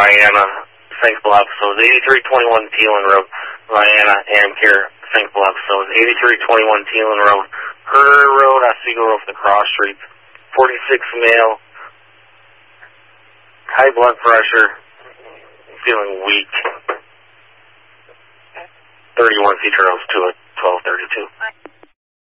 Vienna, Thinkable episodes. 8321 Teelan Road, Vienna, Amcare, Thinkable episodes. 8321 Teelan Road, Herder Road, Oswego Road for the cross streets. 46 male, high blood pressure, feeling weak. 31 Feature Rose 2 at 1232.